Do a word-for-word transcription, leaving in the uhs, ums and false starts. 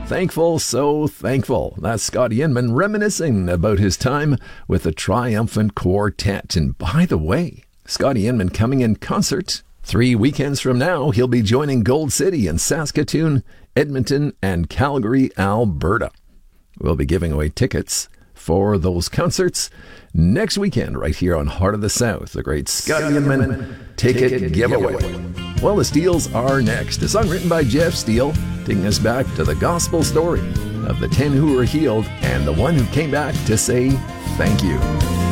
Thankful, so thankful. That's Scotty Inman reminiscing about his time with the Triumphant Quartet. And by the way, Scotty Inman coming in concert three weekends from now. He'll be joining Gold City in Saskatoon, Edmonton, and Calgary, Alberta. We'll be giving away tickets for those concerts next weekend right here on Heart of the South, the great Scotty Inman ticket, ticket giveaway. giveaway. Well, the Steels are next. A song written by Jeff Steele, taking us back to the gospel story of the ten who were healed and the one who came back to say thank you.